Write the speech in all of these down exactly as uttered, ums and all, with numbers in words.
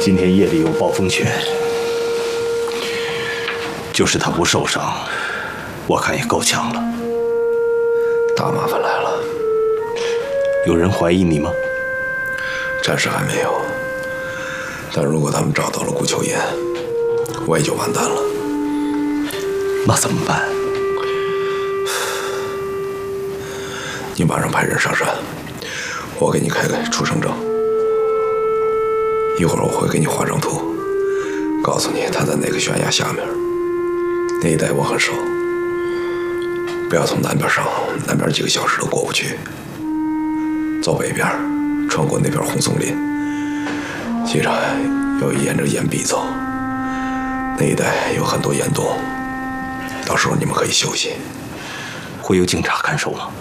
今天夜里有暴风雪，就是他不受伤，我看也够呛了。 大麻烦来了。 有人怀疑你吗？ 暂时还没有。但如果他们找到了顾秋言，我也就完蛋了。 那怎么办？ 你晚上派人上山，我给你开个出生证。一会儿我会给你画张图，告诉你他在哪个悬崖下面。那一带我很熟，不要从南边上，南边几个小时都过不去。走北边，穿过那片红松林，记着要沿着岩壁走。那一带有很多岩洞，到时候你们可以休息。 会有警察看守吗？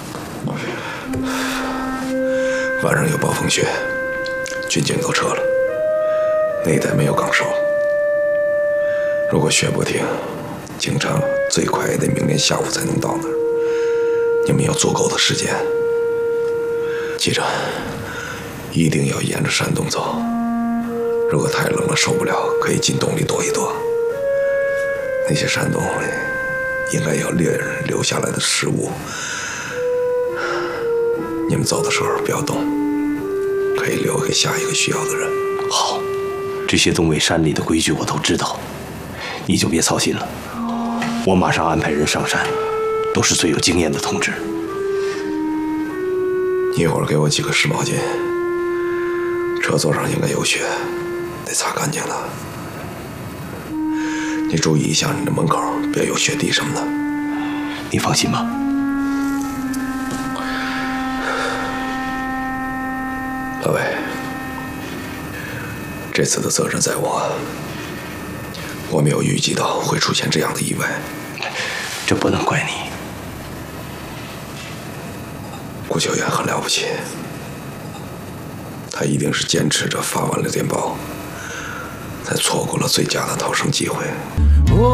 晚上有暴风雪，军警都撤了，那一带没有岗哨。如果雪不停，警察最快也得明天下午才能到那儿。你们有足够的时间，记着，一定要沿着山洞走。如果太冷了受不了，可以进洞里躲一躲。那些山洞里应该有猎人留下来的食物。你们走的时候不要动，可以留给下一个需要的人。 好，这些东北山里的规矩我都知道，你就别操心了。我马上安排人上山，都是最有经验的同志。 一会儿给我几个湿毛巾，车座上应该有雪，得擦干净了。你注意一下你的门口，别有雪地什么的。 你放心吧。 老魏，这次的责任在我，我没有预计到会出现这样的意外。 这不能怪你。 顾秋言很了不起，他一定是坚持着发完了电报，才错过了最佳的逃生机会。